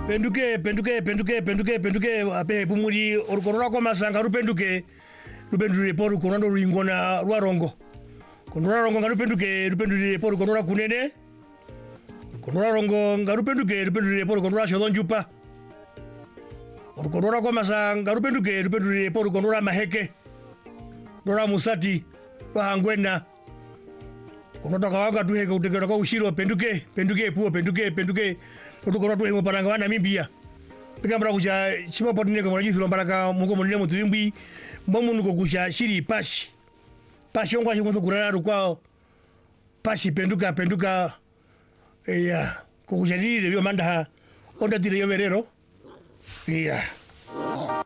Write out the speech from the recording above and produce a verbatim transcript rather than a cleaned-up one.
Penduke, penduke, penduke, penduke, penduke, ape pumuri orukorora kwa masanga rupenduke, rupendure poru konondo ringona ruarongo. Konora rongo ngarupenduke, rupendure poru konora kunene. Konora rongo ngarupenduke, rupendure poru konora shodonjupa. Orukorora kwa masanga ngarupenduke, rupendure poru konora maheke. Dora musati, wahangwena. Konota kawanga tuhe kutekera kwa ushiro penduke, penduke puo penduke, penduke. Orukorora tuhe mo paranga wana mimbia. Pekambra kucha chimo potine kwa mrajithu mbaraka muko monene mutulimbi. Bomu nuko kucha shiri pashi. Pashi ongwa shimoso kurara rukwa pashi penduka penduka ya kukushadiri yo manda onda tire yo verero. Ya.